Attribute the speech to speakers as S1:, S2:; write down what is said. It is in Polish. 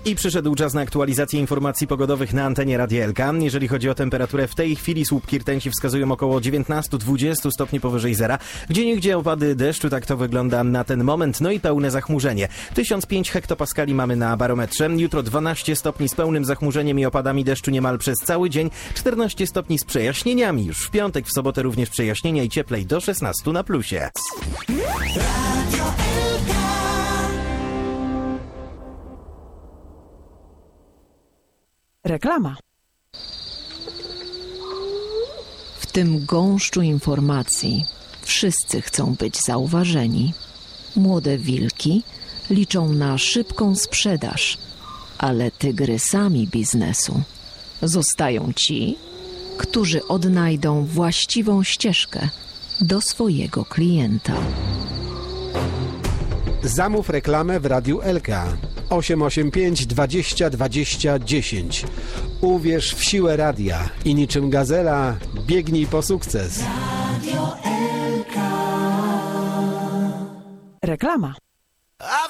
S1: I przyszedł czas na aktualizację informacji pogodowych na antenie Radia LK. Jeżeli chodzi o temperaturę, w tej chwili słupki rtęci wskazują około 19-20 stopni powyżej zera. Gdzieniegdzie opady deszczu, tak to wygląda na ten moment. No i pełne zachmurzenie. 1005 hektopaskali mamy na barometrze. Jutro 12 stopni z pełnym zachmurzeniem i opadami deszczu niemal przez cały dzień. 14 stopni z przejaśnieniami. Już w piątek, w sobotę również przejaśnienia i cieplej do 16 na plusie.
S2: Reklama.
S3: W tym gąszczu informacji wszyscy chcą być zauważeni. Młode wilki liczą na szybką sprzedaż, ale tygrysami biznesu zostają ci, którzy odnajdą właściwą ścieżkę do swojego klienta.
S4: Zamów reklamę w Radiu LK 885 20 20 10. Uwierz w siłę radia i niczym gazela biegnij po sukces.
S2: Reklama.